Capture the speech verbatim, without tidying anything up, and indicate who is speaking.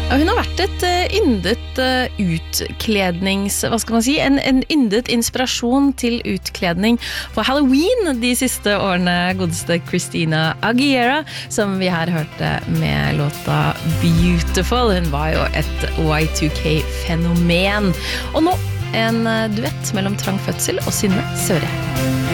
Speaker 1: Hun har vært et uh, yndet uh, utklednings, hva skal man si, en, en yndet inspirasjon til utkledning for Halloween de siste årene, godeste Christina Aguilera, som vi her hørte med låta Beautiful. Hun var jo et Y to K-fenomen. Og nå en uh, duett mellom Trang Fødsel og Synne Søre.